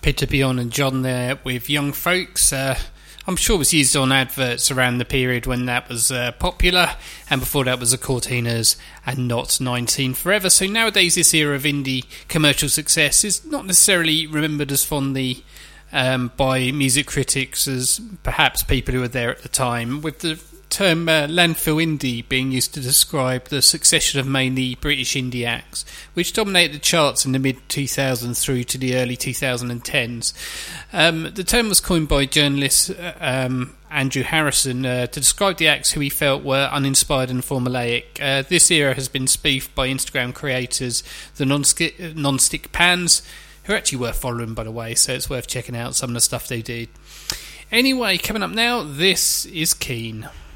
Peter Bjorn and John there with Young Folks. I'm sure it was used on adverts around the period when that was popular, and before that was the Cortinas and Not 19 Forever. So nowadays this era of indie commercial success is not necessarily remembered as fondly by music critics as perhaps people who were there at the time, with the term landfill indie being used to describe the succession of mainly British indie acts which dominated the charts in the mid-2000s through to the early 2010s. The term was coined by journalist Andrew Harrison to describe the acts who he felt were uninspired and formulaic. This era has been spoofed by Instagram creators, the Non-Stick Pans, who are actually worth following, by the way, so it's worth checking out some of the stuff they did. Anyway, coming up now, this is Keane.